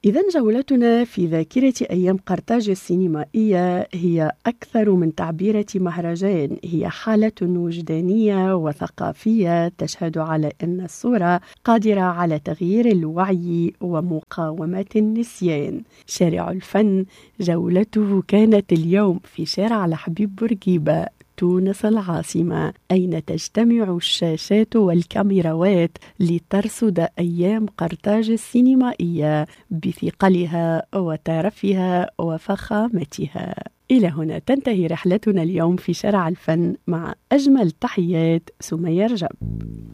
إذن جولتنا في ذاكرة أيام قرطاج السينمائية هي أكثر من تعبيرة مهرجان، هي حالة وجدانية وثقافية تشهد على أن الصورة قادرة على تغيير الوعي ومقاومة النسيان. شارع الفن جولته كانت اليوم في شارع الحبيب بورقيبة تونس العاصمة، أين تجتمع الشاشات والكاميراوات لترصد أيام قرطاج السينمائية بثقلها وترفها وفخامتها. إلى هنا تنتهي رحلتنا اليوم في شارع الفن، مع أجمل تحيات سمية رجب.